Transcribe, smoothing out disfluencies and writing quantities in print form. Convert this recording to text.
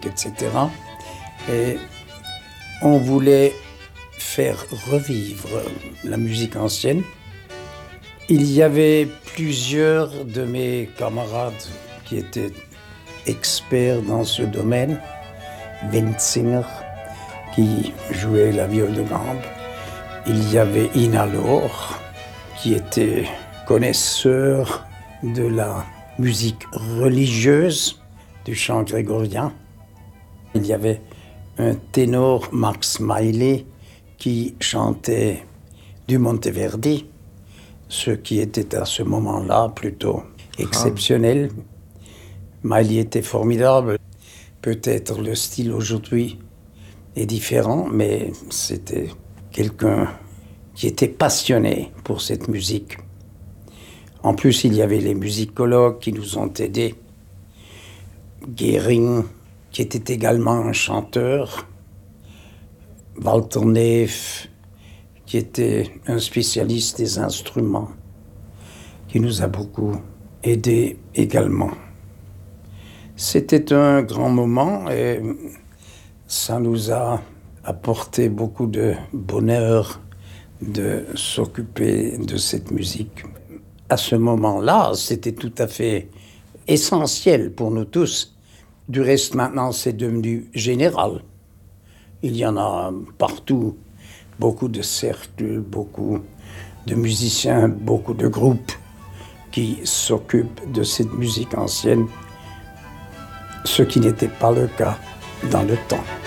etc. Et on voulait faire revivre la musique ancienne. Il y avait plusieurs de mes camarades qui étaient experts dans ce domaine. Winzinger, qui jouait la viole de gambe. Il y avait Ina Lohr, qui était connaisseur de la musique religieuse, du chant grégorien. Il y avait un ténor, Max Maillet, qui chantait du Monteverdi, ce qui était à ce moment-là plutôt exceptionnel. Maillet était formidable. Peut-être le style aujourd'hui est différent, mais c'était quelqu'un qui était passionné pour cette musique. En plus, il y avait les musicologues qui nous ont aidés. Gehring, qui était également un chanteur. Walter Neef, qui était un spécialiste des instruments, qui nous a beaucoup aidés également. C'était un grand moment et ça nous a apporté beaucoup de bonheur de s'occuper de cette musique. À ce moment-là, c'était tout à fait essentiel pour nous tous. Du reste, maintenant, c'est devenu général. Il y en a partout, beaucoup de cercles, beaucoup de musiciens, beaucoup de groupes qui s'occupent de cette musique ancienne, ce qui n'était pas le cas dans le temps.